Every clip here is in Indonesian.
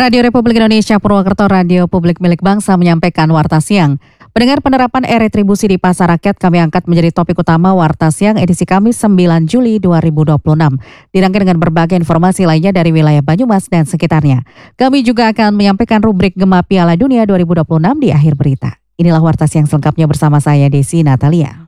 Radio Republik Indonesia Purwokerto, radio publik milik bangsa menyampaikan Warta Siang. Pendengar, penerapan e-retribusi di pasar rakyat kami angkat menjadi topik utama Warta Siang edisi Kamis 9 Juli 2026. Dirangkai dengan berbagai informasi lainnya dari wilayah Banyumas dan sekitarnya. Kami juga akan menyampaikan rubrik Gema Piala Dunia 2026 di akhir berita. Inilah Warta Siang selengkapnya bersama saya Desi Natalia.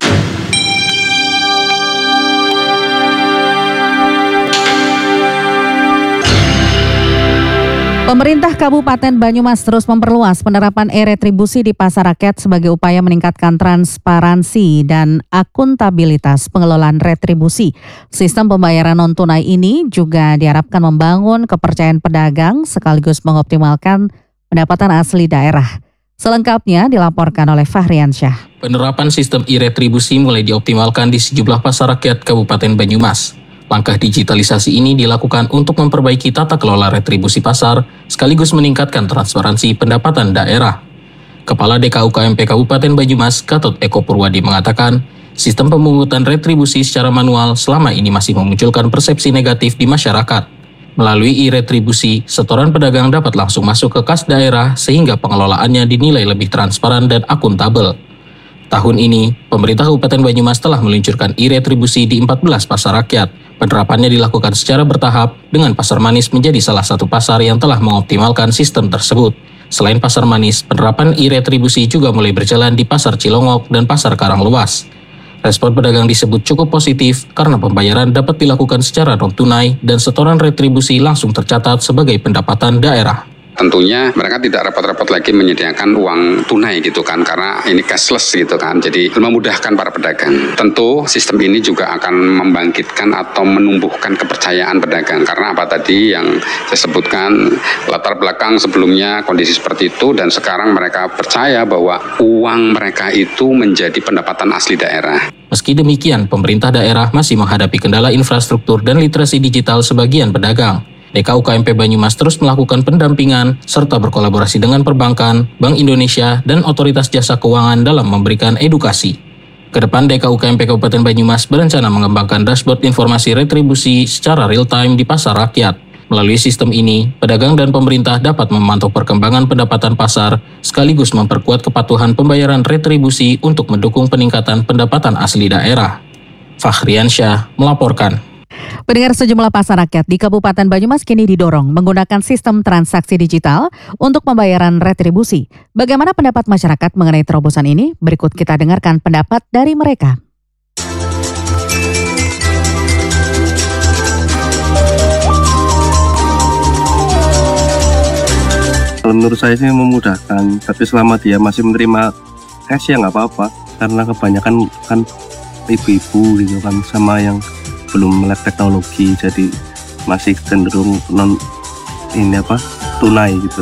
Pemerintah Kabupaten Banyumas terus memperluas penerapan e-retribusi di pasar rakyat sebagai upaya meningkatkan transparansi dan akuntabilitas pengelolaan retribusi. Sistem pembayaran non-tunai ini juga diharapkan membangun kepercayaan pedagang sekaligus mengoptimalkan pendapatan asli daerah. Selengkapnya dilaporkan oleh Fahriansyah. Penerapan sistem e-retribusi mulai dioptimalkan di sejumlah pasar rakyat Kabupaten Banyumas. Langkah digitalisasi ini dilakukan untuk memperbaiki tata kelola retribusi pasar, sekaligus meningkatkan transparansi pendapatan daerah. Kepala DKUKMP Kabupaten Banyumas, Gatot Eko Purwadi mengatakan, sistem pemungutan retribusi secara manual selama ini masih memunculkan persepsi negatif di masyarakat. Melalui e-retribusi, setoran pedagang dapat langsung masuk ke kas daerah sehingga pengelolaannya dinilai lebih transparan dan akuntabel. Tahun ini, pemerintah Kabupaten Banyumas telah meluncurkan e-retribusi di 14 pasar rakyat. Penerapannya dilakukan secara bertahap dengan Pasar Manis menjadi salah satu pasar yang telah mengoptimalkan sistem tersebut. Selain Pasar Manis, penerapan e-retribusi juga mulai berjalan di Pasar Cilongok dan Pasar Karanglewas. Respon pedagang disebut cukup positif karena pembayaran dapat dilakukan secara non-tunai dan setoran retribusi langsung tercatat sebagai pendapatan daerah. Tentunya mereka tidak repot-repot lagi menyediakan uang tunai gitu kan, karena ini cashless gitu kan, jadi memudahkan para pedagang. Tentu sistem ini juga akan membangkitkan atau menumbuhkan kepercayaan pedagang, karena apa tadi yang saya sebutkan, latar belakang sebelumnya kondisi seperti itu dan sekarang mereka percaya bahwa uang mereka itu menjadi pendapatan asli daerah. Meski demikian, pemerintah daerah masih menghadapi kendala infrastruktur dan literasi digital sebagian pedagang. DKUKMP Banyumas terus melakukan pendampingan serta berkolaborasi dengan perbankan, Bank Indonesia, dan Otoritas Jasa Keuangan dalam memberikan edukasi. Kedepan DKUKMP Kabupaten Banyumas berencana mengembangkan dashboard informasi retribusi secara real-time di pasar rakyat. Melalui sistem ini, pedagang dan pemerintah dapat memantau perkembangan pendapatan pasar sekaligus memperkuat kepatuhan pembayaran retribusi untuk mendukung peningkatan pendapatan asli daerah. Fahriansyah melaporkan. Pendengar, sejumlah pasar rakyat di Kabupaten Banyumas kini didorong menggunakan sistem transaksi digital untuk pembayaran retribusi. Bagaimana pendapat masyarakat mengenai terobosan ini? Berikut kita dengarkan pendapat dari mereka. Menurut saya sih memudahkan, tapi selama dia masih menerima cash ya nggak apa-apa. Karena kebanyakan kan ibu-ibu gitu kan, sama yang belum melek teknologi, jadi masih cenderung tunai gitu.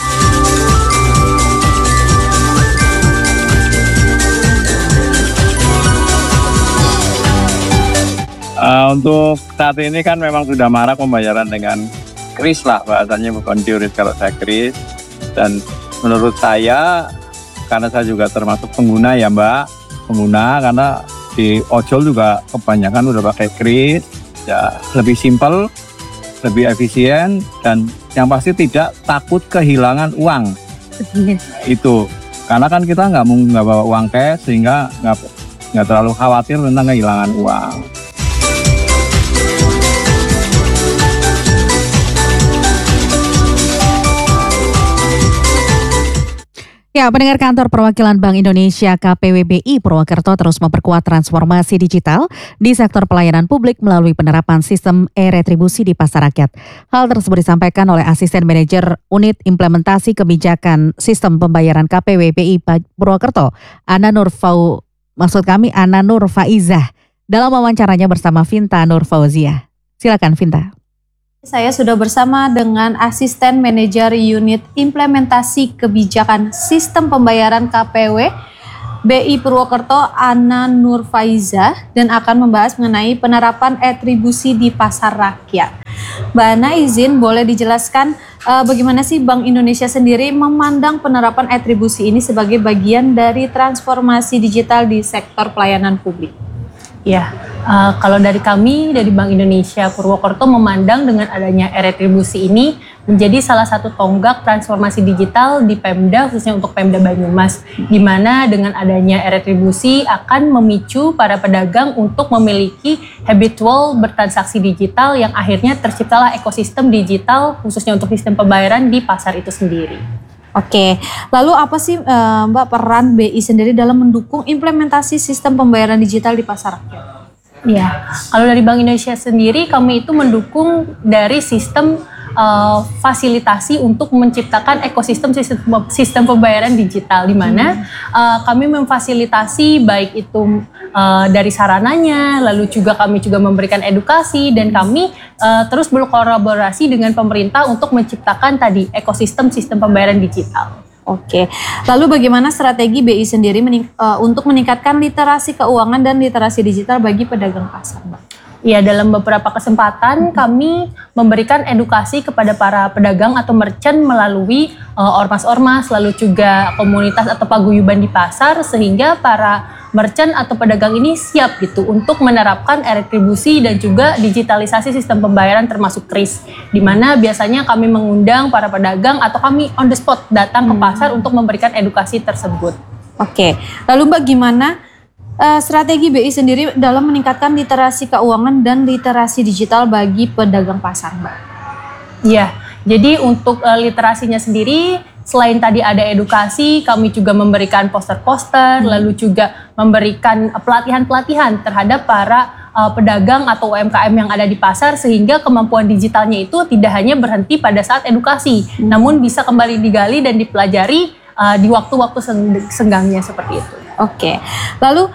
Untuk saat ini kan memang sudah marak pembayaran dengan kris lah, bahasanya bukan QRIS kalau saya kris. Dan menurut saya, karena saya juga termasuk pengguna ya Mbak, karena di ojol juga kebanyakan udah pakai kris, ya lebih simpel, lebih efisien, dan yang pasti tidak takut kehilangan uang. Itu karena kan kita nggak bawa uang cash, sehingga nggak terlalu khawatir tentang kehilangan uang. Ya, pendengar, Kantor Perwakilan Bank Indonesia KPWBI Purwokerto terus memperkuat transformasi digital di sektor pelayanan publik melalui penerapan sistem e-retribusi di pasar rakyat. Hal tersebut disampaikan oleh Asisten Manajer Unit Implementasi Kebijakan Sistem Pembayaran KPWBI Purwokerto, Ana Nur Faizah, dalam wawancaranya bersama Vinta Nur Fauzia. Silakan Vinta. Saya sudah bersama dengan Asisten Manajer Unit Implementasi Kebijakan Sistem Pembayaran KPW BI Purwokerto, Ana Nur Faizah, dan akan membahas mengenai penerapan retribusi di pasar rakyat. Mbak Ana, izin boleh dijelaskan bagaimana sih Bank Indonesia sendiri memandang penerapan retribusi ini sebagai bagian dari transformasi digital di sektor pelayanan publik? Ya, Kalau dari kami, dari Bank Indonesia Purwokerto memandang dengan adanya e-retribusi ini menjadi salah satu tonggak transformasi digital di Pemda, khususnya untuk Pemda Banyumas, di mana dengan adanya e-retribusi akan memicu para pedagang untuk memiliki habitual bertransaksi digital yang akhirnya terciptalah ekosistem digital, khususnya untuk sistem pembayaran di pasar itu sendiri. Oke, lalu apa sih Mbak peran BI sendiri dalam mendukung implementasi sistem pembayaran digital di pasar rakyat? Ya, kalau dari Bank Indonesia sendiri kami itu mendukung dari sistem fasilitasi untuk menciptakan ekosistem sistem pembayaran digital, di mana kami memfasilitasi baik itu dari sarananya, lalu juga kami juga memberikan edukasi dan kami terus berkolaborasi dengan pemerintah untuk menciptakan tadi ekosistem sistem pembayaran digital. Oke, lalu bagaimana strategi BI sendiri untuk meningkatkan literasi keuangan dan literasi digital bagi pedagang pasar, Mbak? Ya, dalam beberapa kesempatan kami memberikan edukasi kepada para pedagang atau merchant melalui ormas-ormas, lalu juga komunitas atau paguyuban di pasar, sehingga para merchant atau pedagang ini siap gitu untuk menerapkan e-retribusi dan juga digitalisasi sistem pembayaran termasuk KRIS, di mana biasanya kami mengundang para pedagang atau kami on the spot datang ke pasar untuk memberikan edukasi tersebut. Oke, lalu Mbak gimana strategi BI sendiri dalam meningkatkan literasi keuangan dan literasi digital bagi pedagang pasar, Mbak? Ya, jadi untuk literasinya sendiri, selain tadi ada edukasi, kami juga memberikan poster-poster, lalu juga memberikan pelatihan-pelatihan terhadap para pedagang atau UMKM yang ada di pasar, sehingga kemampuan digitalnya itu tidak hanya berhenti pada saat edukasi, namun bisa kembali digali dan dipelajari di waktu-waktu senggangnya seperti itu. Oke, lalu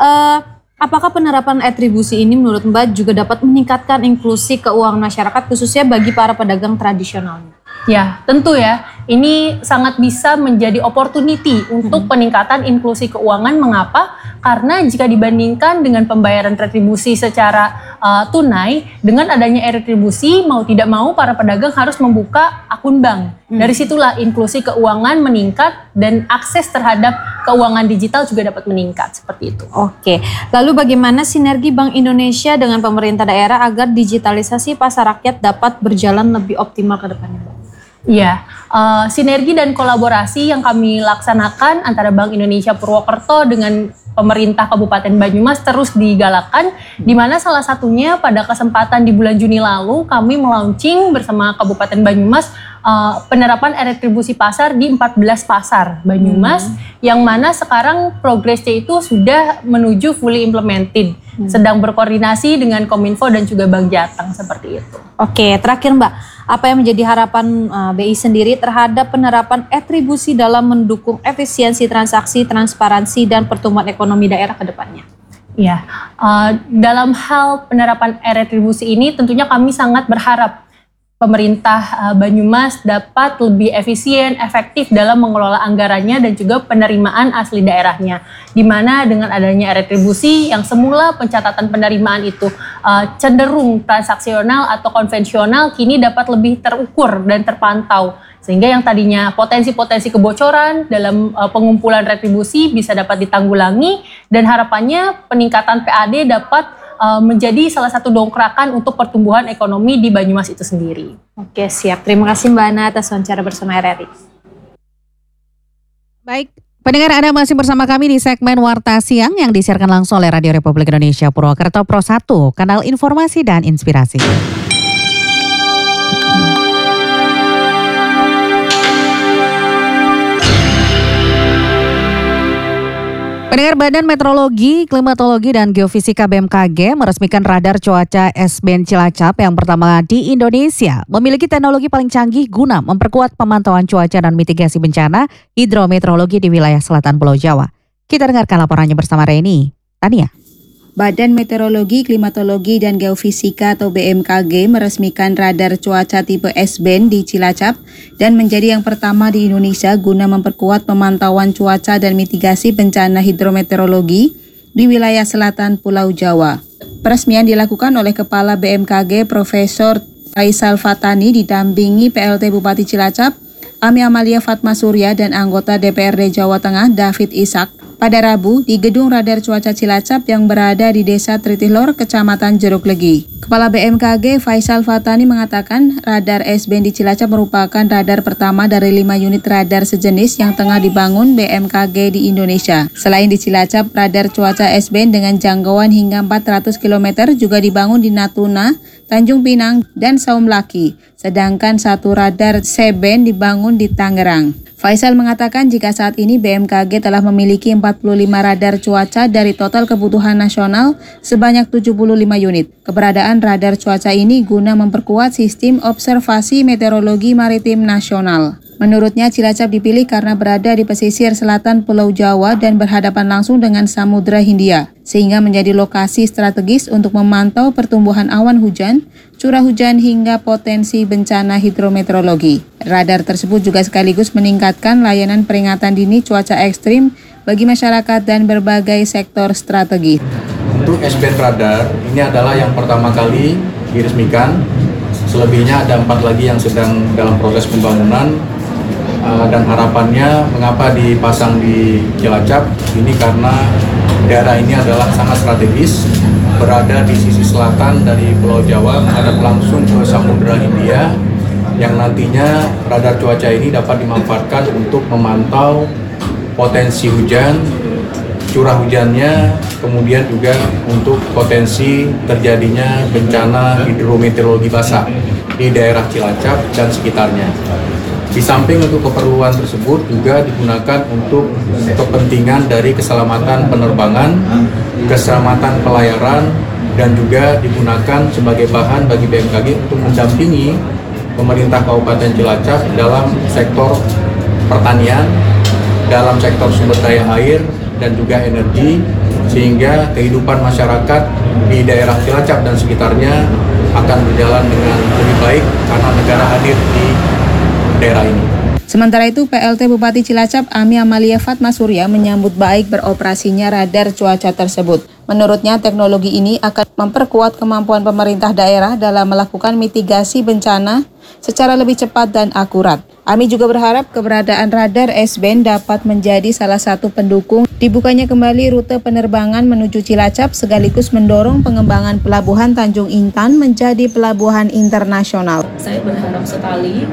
apakah penerapan atribusi ini menurut Mbak juga dapat meningkatkan inklusi keuangan masyarakat khususnya bagi para pedagang tradisional? Ya, tentu ya. Ini sangat bisa menjadi opportunity untuk peningkatan inklusi keuangan. Mengapa? Karena jika dibandingkan dengan pembayaran retribusi secara tunai, dengan adanya e-retribusi, mau tidak mau para pedagang harus membuka akun bank. Dari situlah inklusi keuangan meningkat dan akses terhadap keuangan digital juga dapat meningkat, seperti itu. Oke, lalu bagaimana sinergi Bank Indonesia dengan pemerintah daerah agar digitalisasi pasar rakyat dapat berjalan lebih optimal ke depannya, Mbak? Ya, sinergi dan kolaborasi yang kami laksanakan antara Bank Indonesia Purwokerto dengan pemerintah Kabupaten Banyumas terus digalakkan, di mana salah satunya pada kesempatan di bulan Juni lalu kami melaunching bersama Kabupaten Banyumas penerapan e-retribusi pasar di 14 pasar Banyumas, yang mana sekarang progresnya itu sudah menuju fully implemented, sedang berkoordinasi dengan Kominfo dan juga Bank Jateng, seperti itu. Oke, terakhir Mbak, apa yang menjadi harapan BI sendiri terhadap penerapan e-retribusi dalam mendukung efisiensi transaksi, transparansi, dan pertumbuhan ekonomi daerah ke depannya? Ya, dalam hal penerapan e-retribusi ini tentunya kami sangat berharap pemerintah Banyumas dapat lebih efisien, efektif dalam mengelola anggarannya dan juga penerimaan asli daerahnya. Di mana dengan adanya retribusi yang semula pencatatan penerimaan itu cenderung transaksional atau konvensional, kini dapat lebih terukur dan terpantau. Sehingga yang tadinya potensi-potensi kebocoran dalam pengumpulan retribusi bisa dapat ditanggulangi, dan harapannya peningkatan PAD dapat menjadi salah satu dongkrakan untuk pertumbuhan ekonomi di Banyumas itu sendiri. Oke, siap. Terima kasih Mbak Ana atas wawancara bersama RRI. Baik, pendengar, Anda masih bersama kami di segmen Warta Siang yang disiarkan langsung oleh Radio Republik Indonesia Purwokerto Pro 1, kanal informasi dan inspirasi. Pendengar, Badan Meteorologi, Klimatologi, dan Geofisika BMKG meresmikan radar cuaca S-band Cilacap yang pertama di Indonesia, memiliki teknologi paling canggih guna memperkuat pemantauan cuaca dan mitigasi bencana hidrometeorologi di wilayah selatan Pulau Jawa. Kita dengarkan laporannya bersama Reni Tania. Badan Meteorologi, Klimatologi, dan Geofisika atau BMKG meresmikan radar cuaca tipe S-band di Cilacap dan menjadi yang pertama di Indonesia guna memperkuat pemantauan cuaca dan mitigasi bencana hidrometeorologi di wilayah selatan Pulau Jawa. Peresmian dilakukan oleh Kepala BMKG Profesor Faisal Fatani didampingi PLT Bupati Cilacap, Ami Amalia Fatma Surya, dan anggota DPRD Jawa Tengah David Ishak. pada Rabu di Gedung Radar Cuaca Cilacap yang berada di Desa Tritihlor, Kecamatan Jeruk Legi. Kepala BMKG Faisal Fatani mengatakan radar S-band di Cilacap merupakan radar pertama dari 5 unit radar sejenis yang tengah dibangun BMKG di Indonesia. Selain di Cilacap, radar cuaca S-band dengan jangkauan hingga 400 km juga dibangun di Natuna, Tanjung Pinang, dan Saumlaki. Sedangkan satu radar C-band dibangun di Tangerang. Faisal mengatakan jika saat ini BMKG telah memiliki 45 radar cuaca dari total kebutuhan nasional sebanyak 75 unit. Keberadaan radar cuaca ini guna memperkuat sistem observasi meteorologi maritim nasional. Menurutnya, Cilacap dipilih karena berada di pesisir selatan Pulau Jawa dan berhadapan langsung dengan Samudra Hindia, sehingga menjadi lokasi strategis untuk memantau pertumbuhan awan hujan, curah hujan hingga potensi bencana hidrometeorologi. Radar tersebut juga sekaligus meningkatkan layanan peringatan dini cuaca ekstrim bagi masyarakat dan berbagai sektor strategi. Untuk S-band radar, ini adalah yang pertama kali diresmikan. Selebihnya ada 4 lagi yang sedang dalam proses pembangunan. Dan harapannya mengapa dipasang di Cilacap ini karena daerah ini adalah sangat strategis, berada di sisi selatan dari Pulau Jawa menghadap langsung ke Samudra Hindia yang nantinya radar cuaca ini dapat dimanfaatkan untuk memantau potensi hujan, curah hujannya, kemudian juga untuk potensi terjadinya bencana hidrometeorologi basah di daerah Cilacap dan sekitarnya. Di samping untuk keperluan tersebut juga digunakan untuk kepentingan dari keselamatan penerbangan, keselamatan pelayaran, dan juga digunakan sebagai bahan bagi BMKG untuk mendampingi pemerintah Kabupaten Cilacap dalam sektor pertanian, dalam sektor sumber daya air, dan juga energi, sehingga kehidupan masyarakat di daerah Cilacap dan sekitarnya akan berjalan dengan lebih baik karena negara hadir di daerah ini. Sementara itu, PLT Bupati Cilacap Ami Amalia Fatma Surya menyambut baik beroperasinya radar cuaca tersebut. Menurutnya, teknologi ini akan memperkuat kemampuan pemerintah daerah dalam melakukan mitigasi bencana secara lebih cepat dan akurat. Ami juga berharap keberadaan radar S-band dapat menjadi salah satu pendukung dibukanya kembali rute penerbangan menuju Cilacap sekaligus mendorong pengembangan pelabuhan Tanjung Intan menjadi pelabuhan internasional. Saya berharap sekali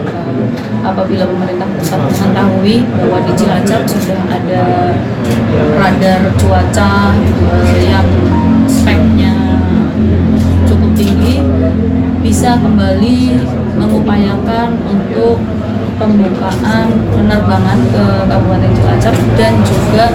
apabila pemerintah pusat mengetahui bahwa di Cilacap sudah ada radar cuaca yang speknya cukup tinggi, bisa kembali mengupayakan untuk pembukaan penerbangan ke Kabupaten Cilacap dan juga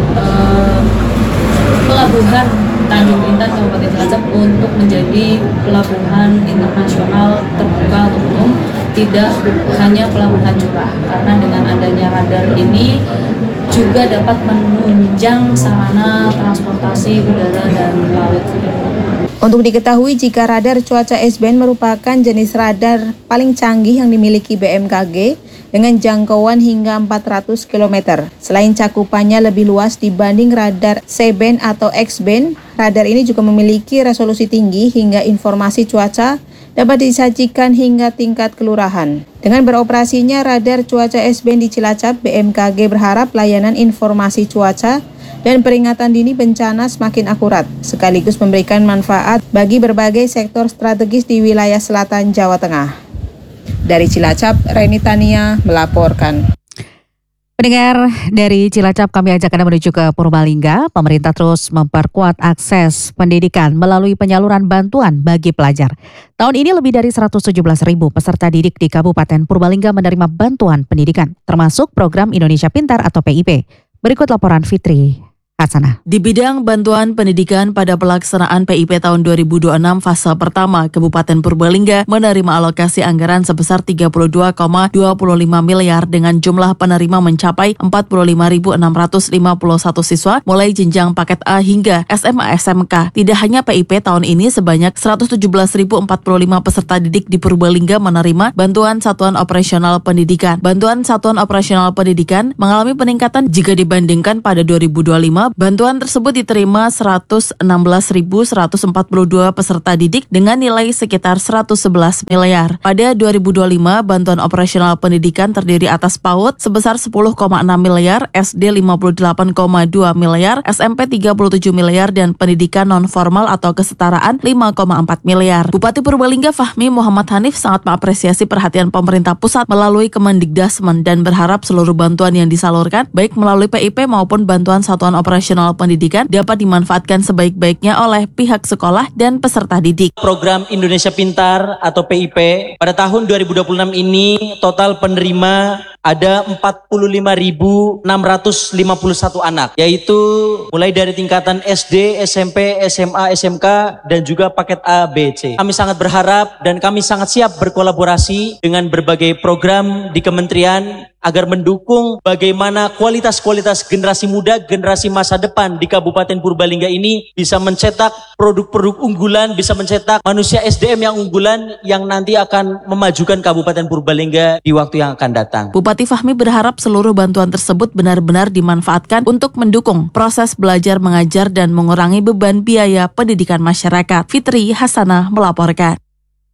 pelabuhan Tanjung Intan Kabupaten Cilacap untuk menjadi pelabuhan internasional terbuka untuk umum, tidak hanya pelabuhan curah, karena dengan adanya radar ini juga dapat menunjang sarana transportasi udara dan laut. Untuk diketahui, jika radar cuaca S-band merupakan jenis radar paling canggih yang dimiliki BMKG dengan jangkauan hingga 400 km. Selain cakupannya lebih luas dibanding radar C-band atau X-band, radar ini juga memiliki resolusi tinggi hingga informasi cuaca dapat disajikan hingga tingkat kelurahan. Dengan beroperasinya radar cuaca S-band di Cilacap, BMKG berharap layanan informasi cuaca dan peringatan dini bencana semakin akurat, sekaligus memberikan manfaat bagi berbagai sektor strategis di wilayah selatan Jawa Tengah. Dari Cilacap, Reni Tania melaporkan. Pendengar dari Cilacap, kami ajak Anda menuju ke Purbalingga. Pemerintah terus memperkuat akses pendidikan melalui penyaluran bantuan bagi pelajar. Tahun ini lebih dari 117.000 peserta didik di Kabupaten Purbalingga menerima bantuan pendidikan, termasuk program Indonesia Pintar atau PIP. Berikut laporan Fitri Hasanah. Di bidang bantuan pendidikan pada pelaksanaan PIP tahun 2026 fase pertama, Kabupaten Purbalingga menerima alokasi anggaran sebesar 32,25 miliar dengan jumlah penerima mencapai 45.651 siswa mulai jenjang paket A hingga SMA SMK. Tidak hanya PIP, tahun ini sebanyak 117.045 peserta didik di Purbalingga menerima bantuan Satuan Operasional Pendidikan. Bantuan Satuan Operasional Pendidikan mengalami peningkatan jika dibandingkan pada 2025 bantuan tersebut diterima 116.142 peserta didik dengan nilai sekitar 111 miliar. Pada 2025, bantuan operasional pendidikan terdiri atas PAUD sebesar 10,6 miliar, SD 58,2 miliar, SMP 37 miliar, dan pendidikan non-formal atau kesetaraan 5,4 miliar. Bupati Purbalingga Fahmi Muhammad Hanif sangat mengapresiasi perhatian pemerintah pusat melalui Kemendikdasmen dan berharap seluruh bantuan yang disalurkan, baik melalui PIP maupun bantuan satuan operasional pendidikan, dapat dimanfaatkan sebaik-baiknya oleh pihak sekolah dan peserta didik. Program Indonesia Pintar atau PIP pada tahun 2026 ini total penerima ada 45.651 anak, yaitu mulai dari tingkatan SD, SMP, SMA, SMK, dan juga paket A, B, C. Kami sangat berharap dan kami sangat siap berkolaborasi dengan berbagai program di kementerian agar mendukung bagaimana kualitas-kualitas generasi muda, generasi masa depan di Kabupaten Purbalingga ini bisa mencetak produk-produk unggulan, bisa mencetak manusia SDM yang unggulan yang nanti akan memajukan Kabupaten Purbalingga di waktu yang akan datang. Bupati Fahmi berharap seluruh bantuan tersebut benar-benar dimanfaatkan untuk mendukung proses belajar mengajar dan mengurangi beban biaya pendidikan masyarakat. Fitri Hasanah melaporkan.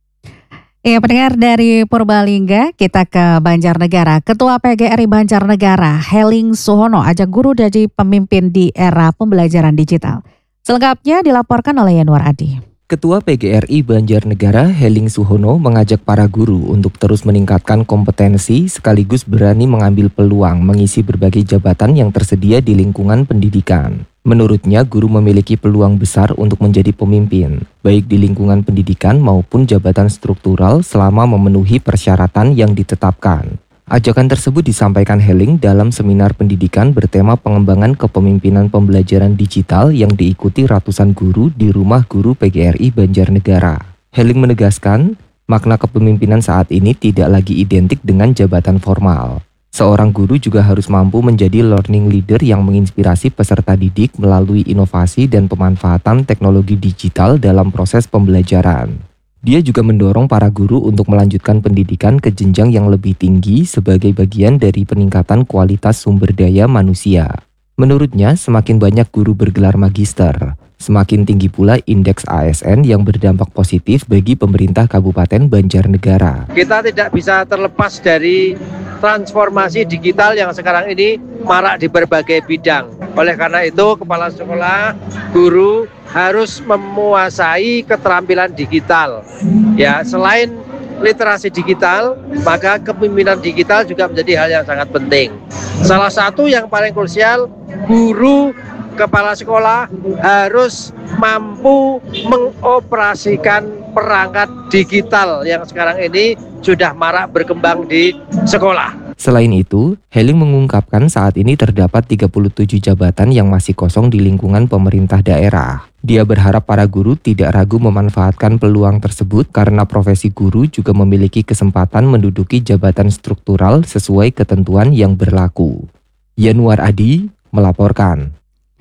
Ya, pendengar dari Purbalingga, kita ke Banjarnegara. Ketua PGRI Banjarnegara, Heling Suhono, ajak guru jadi pemimpin di era pembelajaran digital. Selengkapnya dilaporkan oleh Yanuar Adi. Ketua PGRI Banjarnegara, Heling Suhono, mengajak para guru untuk terus meningkatkan kompetensi sekaligus berani mengambil peluang mengisi berbagai jabatan yang tersedia di lingkungan pendidikan. Menurutnya, guru memiliki peluang besar untuk menjadi pemimpin, baik di lingkungan pendidikan maupun jabatan struktural selama memenuhi persyaratan yang ditetapkan. Ajakan tersebut disampaikan Heling dalam seminar pendidikan bertema pengembangan kepemimpinan pembelajaran digital yang diikuti ratusan guru di Rumah Guru PGRI Banjarnegara. Heling menegaskan, makna kepemimpinan saat ini tidak lagi identik dengan jabatan formal. Seorang guru juga harus mampu menjadi learning leader yang menginspirasi peserta didik melalui inovasi dan pemanfaatan teknologi digital dalam proses pembelajaran. Dia juga mendorong para guru untuk melanjutkan pendidikan ke jenjang yang lebih tinggi sebagai bagian dari peningkatan kualitas sumber daya manusia. Menurutnya, semakin banyak guru bergelar magister, semakin tinggi pula indeks ASN yang berdampak positif bagi pemerintah Kabupaten Banjarnegara. Kita tidak bisa terlepas dari transformasi digital yang sekarang ini marak di berbagai bidang. Oleh karena itu, kepala sekolah, guru harus menguasai keterampilan digital. Ya, selain literasi digital, maka kepemimpinan digital juga menjadi hal yang sangat penting. Salah satu yang paling krusial, guru kepala sekolah harus mampu mengoperasikan perangkat digital yang sekarang ini sudah marak berkembang di sekolah. Selain itu, Heling mengungkapkan saat ini terdapat 37 jabatan yang masih kosong di lingkungan pemerintah daerah. Dia berharap para guru tidak ragu memanfaatkan peluang tersebut karena profesi guru juga memiliki kesempatan menduduki jabatan struktural sesuai ketentuan yang berlaku. Yanuar Adi melaporkan.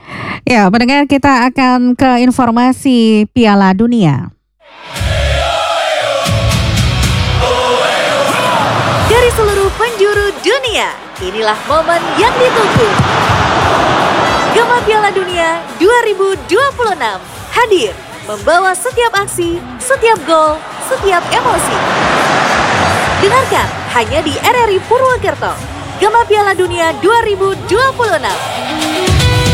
Ya, pendengar, kita akan ke informasi Piala Dunia. Dari seluruh penjuru dunia, inilah momen yang ditunggu. Gema Piala Dunia 2026 hadir membawa setiap aksi, setiap gol, setiap emosi. Dengarkan hanya di RRI Purwokerto. Gema Piala Dunia 2026.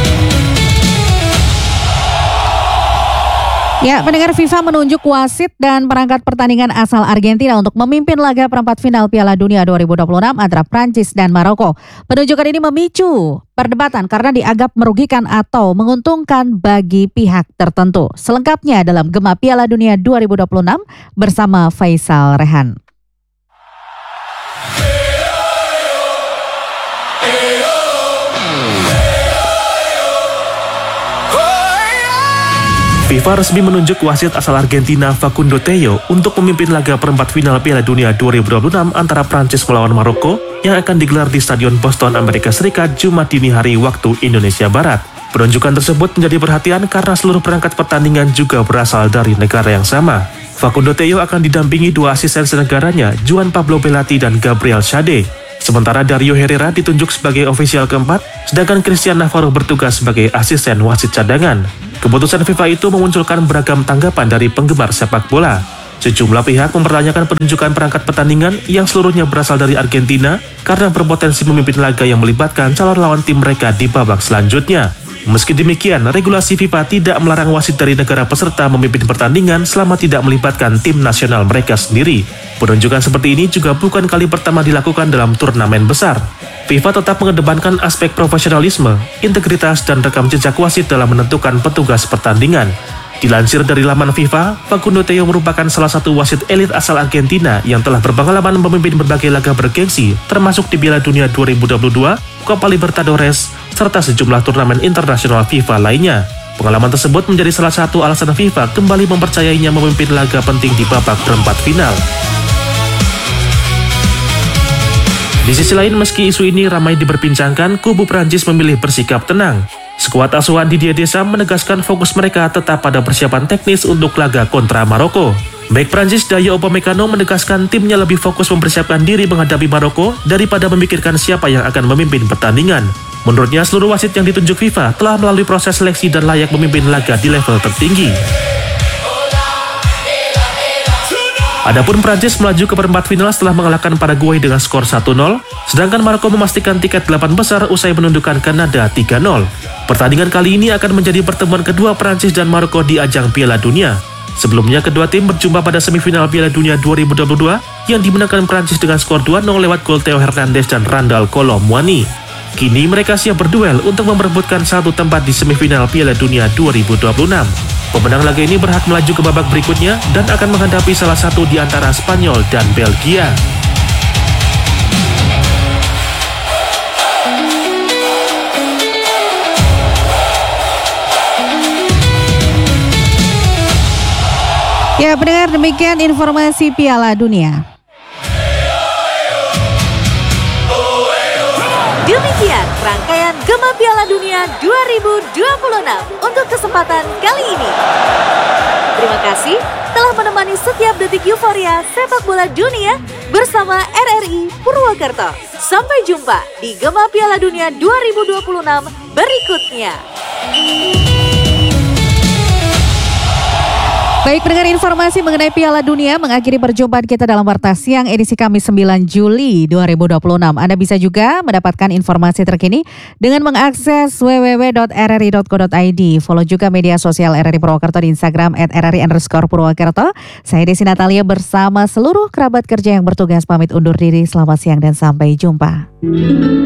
Ya, pendengar, FIFA menunjuk wasit dan perangkat pertandingan asal Argentina untuk memimpin laga perempat final Piala Dunia 2026 antara Prancis dan Maroko. Penunjukan ini memicu perdebatan karena dianggap merugikan atau menguntungkan bagi pihak tertentu. Selengkapnya dalam Gema Piala Dunia 2026 bersama Faisal Rehan. FIFA resmi menunjuk wasit asal Argentina Facundo Tello untuk memimpin laga perempat final Piala Dunia 2026 antara Prancis melawan Maroko yang akan digelar di Stadion Boston, Amerika Serikat Jumat dini hari waktu Indonesia Barat. Penunjukan tersebut menjadi perhatian karena seluruh perangkat pertandingan juga berasal dari negara yang sama. Facundo Tello akan didampingi dua asisten senegaranya, Juan Pablo Belatti dan Gabriel Xade. Sementara Dario Herrera ditunjuk sebagai ofisial keempat, sedangkan Christian Navarro bertugas sebagai asisten wasit cadangan. Keputusan FIFA itu memunculkan beragam tanggapan dari penggemar sepak bola. Sejumlah pihak mempertanyakan penunjukan perangkat pertandingan yang seluruhnya berasal dari Argentina karena berpotensi memimpin laga yang melibatkan calon lawan tim mereka di babak selanjutnya. Meski demikian, regulasi FIFA tidak melarang wasit dari negara peserta memimpin pertandingan selama tidak melibatkan tim nasional mereka sendiri. Penunjukan seperti ini juga bukan kali pertama dilakukan dalam turnamen besar. FIFA tetap mengedepankan aspek profesionalisme, integritas, dan rekam jejak wasit dalam menentukan petugas pertandingan. Dilansir dari laman FIFA, Facundo Teo merupakan salah satu wasit elit asal Argentina yang telah berpengalaman memimpin berbagai laga bergengsi, termasuk di Piala Dunia 2022, Copa Libertadores, serta sejumlah turnamen internasional FIFA lainnya. Pengalaman tersebut menjadi salah satu alasan FIFA kembali mempercayainya memimpin laga penting di babak perempat final. Di sisi lain, meski isu ini ramai diperbincangkan, kubu Prancis memilih bersikap tenang. Skuad asuhan Didier Deschamps menegaskan fokus mereka tetap pada persiapan teknis untuk laga kontra Maroko. Bek Prancis Dayo Upamecano menegaskan timnya lebih fokus mempersiapkan diri menghadapi Maroko daripada memikirkan siapa yang akan memimpin pertandingan. Menurutnya, seluruh wasit yang ditunjuk FIFA telah melalui proses seleksi dan layak memimpin laga di level tertinggi. Adapun Prancis melaju ke perempat final setelah mengalahkan Paraguay dengan skor 1-0, sedangkan Maroko memastikan tiket 8 besar usai menundukkan Kanada 3-0. Pertandingan kali ini akan menjadi pertemuan kedua Prancis dan Maroko di ajang Piala Dunia. Sebelumnya, kedua tim berjumpa pada semifinal Piala Dunia 2022 yang dimenangkan Prancis dengan skor 2-0 lewat gol Theo Hernandez dan Randal Kolo Muani. Kini mereka siap berduel untuk memperebutkan satu tempat di semifinal Piala Dunia 2026. Pemenang laga ini berhak melaju ke babak berikutnya dan akan menghadapi salah satu di antara Spanyol dan Belgia. Ya, pendengar, demikian informasi Piala Dunia. Demikian rangkaian Gema Piala Dunia 2026 untuk kesempatan kali ini. Terima kasih telah menemani setiap detik euforia sepak bola dunia bersama RRI Purwokerto. Sampai jumpa di Gema Piala Dunia 2026 berikutnya. Baik, pendengar, informasi mengenai Piala Dunia mengakhiri perjumpaan kita dalam Warta Siang edisi Kamis 9 Juli 2026. Anda bisa juga mendapatkan informasi terkini dengan mengakses www.rri.co.id. Follow juga media sosial RRI Purwokerto di Instagram @rri_Purwokerto. Saya Desi Natalia bersama seluruh kerabat kerja yang bertugas pamit undur diri. Selamat siang dan sampai jumpa.